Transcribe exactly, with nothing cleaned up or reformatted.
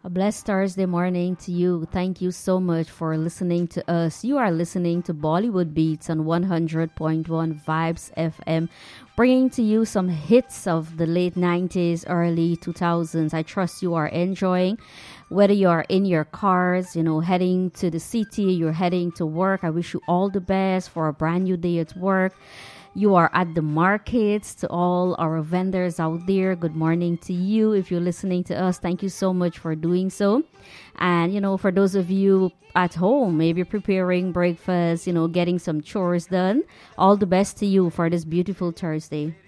A blessed Thursday morning to you. Thank you so much for listening to us. You are listening to Bollywood Beats on one hundred point one Vibes F M, bringing to you some hits of the late nineties, early two thousands. I trust you are enjoying. Whether you are in your cars, you know, heading to the city, you're heading to work, I wish you all the best for a brand new day at work. You are at the markets. To all our vendors out there, good morning to you. If you're listening to us, thank you so much for doing so. And, you know, for those of you at home, maybe preparing breakfast, you know, getting some chores done, all the best to you for this beautiful Thursday.